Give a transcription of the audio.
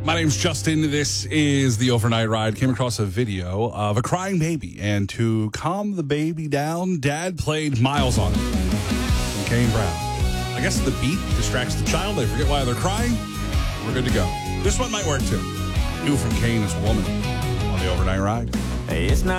My name's Justin. This is the Overnight Ride. Came across a video of a crying baby, and to calm the baby down, Dad played Miles on it from Kane Brown. I guess the beat distracts the child. They forget why they're crying. We're good to go. This one might work too. New from Kane is Woman on the Overnight Ride. Hey, it's not